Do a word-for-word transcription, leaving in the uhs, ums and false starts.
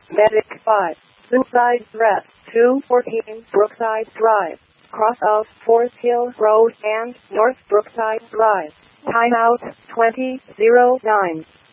Medic five. Suicide threat. two fourteen Brookside Drive. Cross of Forest Hill Road and North Brookside Drive. Timeout twenty oh nine.